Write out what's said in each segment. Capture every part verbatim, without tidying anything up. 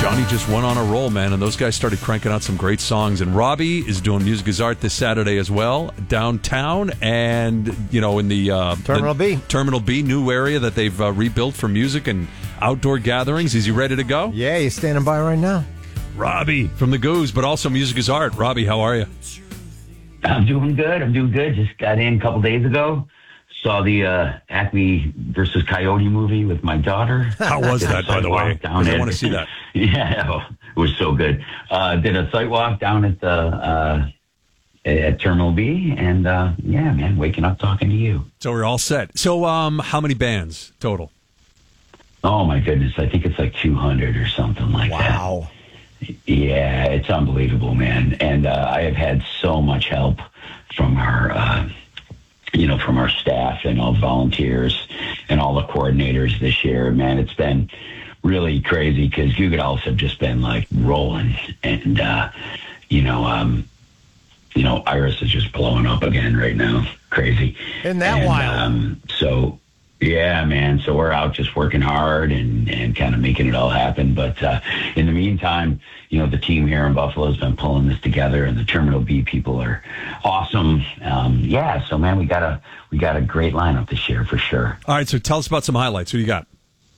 Johnny just went on a roll, man, and those guys started cranking out some great songs. And Robbie is doing Music is Art this Saturday as well, downtown, and, you know, in the... Uh, Terminal the B. Terminal B, new area that they've uh, rebuilt for music and outdoor gatherings. Is he ready to go? Yeah, he's standing by right now. Robbie from the Goose, but also Music is Art. Robbie, how are you? I'm doing good. I'm doing good. Just got in a couple days ago. Saw the uh, Acme versus Coyote movie with my daughter. How was Did that, by the way? Down I at, want to see that. Yeah, oh, it was so good. Uh, did a site walk down at the uh, at Terminal B, and uh, yeah, man, waking up talking to you. So we're all set. So, um, how many bands total? Oh my goodness, I think it's like two hundred or something like that. Wow. Yeah, it's unbelievable, man. And uh, I have had so much help from our. Uh, you know, from our staff and all the volunteers and all the coordinators this year. Man, it's been really crazy because Goo Gah Dolls have just been like rolling. And, uh, you know, um, you know, Iris is just blowing up again right now. Crazy. Isn't that and, wild? Um, so, yeah, man. So we're out just working hard and, and kind of making it all happen. But uh, in the meantime, you know, the team here in Buffalo has been pulling this together, and the Terminal B people are awesome. Um, yeah, so man, we got a we got a great lineup this year for sure. All right, so tell us about some highlights. Who do you got?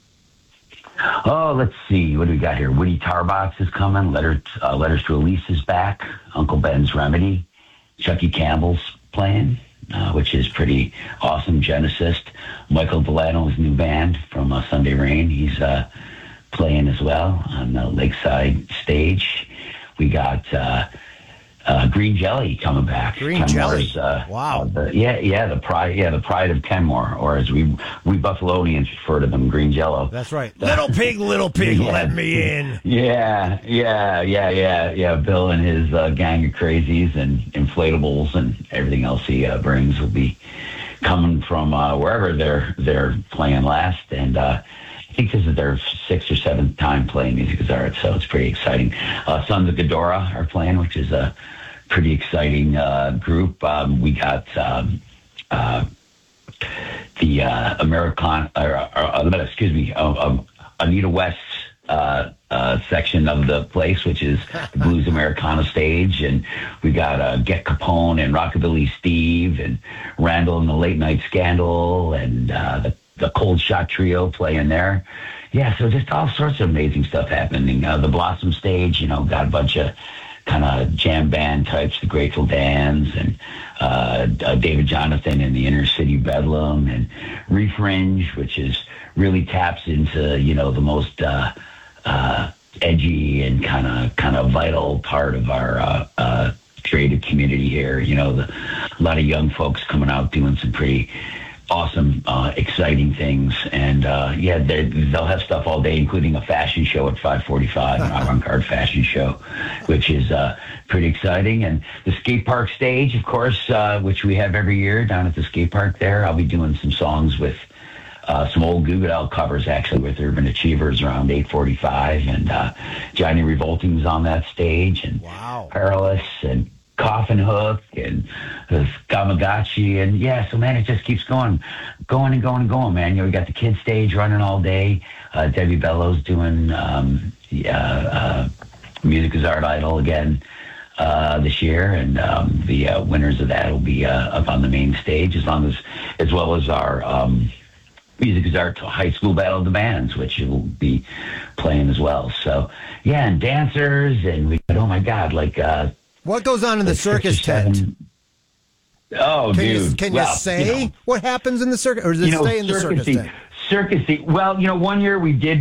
Oh, let's see. What do we got here? Woody Tarbox is coming. Letter, uh, Letters to Elise is back. Uncle Ben's Remedy. Chucky Campbell's playing, uh, which is pretty awesome. Genesis. Michael Delano's new band from uh, Sunday Rain. He's uh, playing as well on the Lakeside stage. We got uh, uh, Green Jelly coming back. Green Kenmore's, Jelly. Uh, wow. Uh, the, yeah, yeah, the pride, yeah, the pride of Kenmore, or as we we Buffalonians refer to them, Green Jello. That's right. Little pig, little pig, Yeah. let me in. Yeah, yeah, yeah, yeah, yeah. Bill and his uh, gang of crazies and inflatables and everything else he uh, brings will be coming from uh, wherever they're they're playing last, and uh, I think this is their sixth or seventh time playing Music is Art, so it's pretty exciting. Uh, Sons of Ghidorah are playing, which is a pretty exciting uh, group. Um, we got um, uh, the uh, American, or, or, or, excuse me, uh, um, Anita West's uh, uh, section of the place, which is the Blues Americana stage, and we got uh, Get Capone and Rockabilly Steve and Randall and the Late Night Scandal and uh, the, the Cold Shot Trio playing there. Yeah, so just all sorts of amazing stuff happening. Uh, the Blossom stage, you know, got a bunch of kind of jam band types, the Grateful Dans and uh, uh, David Jonathan and the Inner City Bedlam and Reef Ringe, which is really taps into, you know, the most uh, uh, edgy and kind of kind of vital part of our uh, uh, creative community here. You know, the, a lot of young folks coming out doing some pretty awesome, uh, exciting things. And, uh, yeah, they'll have stuff all day, including a fashion show at five forty-five, an avant-garde fashion show, which is uh, pretty exciting. And the skate park stage, of course, uh, which we have every year down at the skate park there. I'll be doing some songs with uh, some old Goo Gah Doll covers, actually, with Urban Achievers around eight forty-five. And uh, Johnny Revolting's on that stage, and Wow. Perilous, and Coffin Hook and the Gamagachi, and yeah, so man, it just keeps going, going and going and going, man. You know, we got the kids stage running all day. Uh, Debbie Bellows doing um, uh, uh, Music is Art Idol again uh, this year, and um, the uh, winners of that will be uh, up on the main stage, as long as, as well as our um, Music is Art High School Battle of the Bands, which will be playing as well. So yeah, and dancers, and we, oh my God, like. Uh, What goes on in the circus tent? Oh, can dude. You, can well, you say you know, what happens in the circus, or does it you know, stay in the circus circusy, tent? Circusy. Well, you know, one year we did